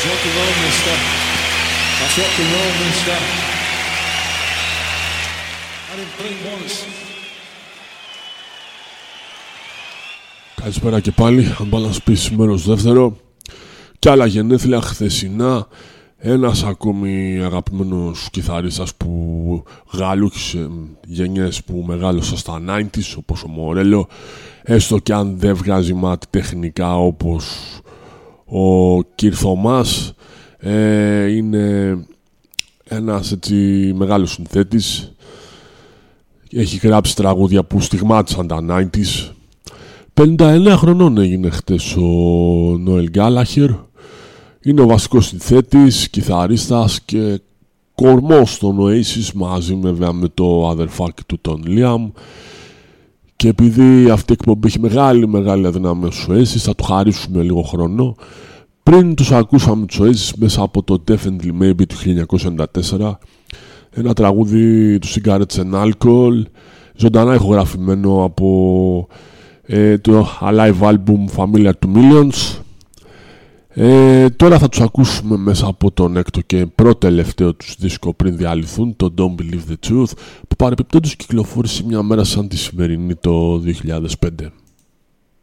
rock and roll, mister. That's rock and roll, mister. I didn't blink once. Καλησπέρα και πάλι, Unbalanced Peace μέρος δεύτερο. Κι άλλα γενέθλια χθεσινά. Ένας ακόμη αγαπημένος κιθαρίστας που γαλούχησε γενιές που μεγάλωσα στα 90s, όπως ο Μορέλο, έστω κι αν δεν βγάζει μάτι τεχνικά όπως ο Κιρ Θωμάς. Είναι ένας έτσι μεγάλος συνθέτης. Έχει γράψει τραγούδια που στιγμάτισαν τα 90s. 59 χρονών έγινε χτες ο Νόελ Γκάλαχερ. Είναι ο βασικός συνθέτης, κιθαρίστας και κορμός των Oasis, μαζί βέβαια με το αδερφάκι του τον Liam. Και επειδή αυτή η εκπομπή έχει μεγάλη αδυναμία στους Oasis, θα του χαρίσουμε λίγο χρόνο. Πριν τους ακούσαμε τους Oasis μέσα από το Definitely Maybe του 1994, ένα τραγούδι του Cigarettes and Alcohol, ζωντανά ηχογραφημένο από το Alive Album Familiar to Millions. Τώρα θα τους ακούσουμε μέσα από τον έκτο και πρώτο τελευταίο τους δίσκο πριν διαλυθούν, το Don't Believe the Truth, που παρεπιπτόντως κυκλοφόρησε μια μέρα σαν τη σημερινή το 2005.